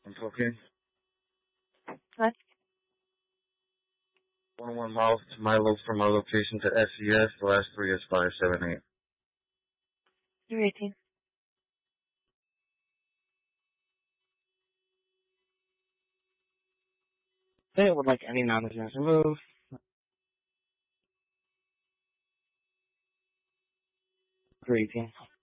I'm talking. What? 101 miles to Milo from our location to SES. The last 3 is 578. You're 18. They would like any non-residents removed. You're 18.